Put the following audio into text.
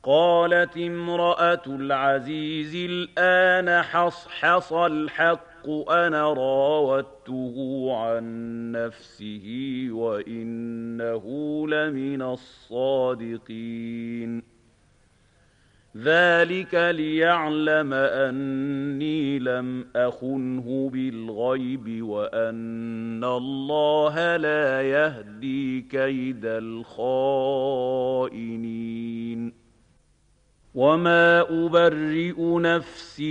قالت امرأة العزيز الآن حصحص الحق أنا راودته عن نفسه وإنه لمن الصادقين ذلك ليعلم أني لم أخنه بالغيب وأن الله لا يهدي كيد الخائنين وما أبرئ نفسي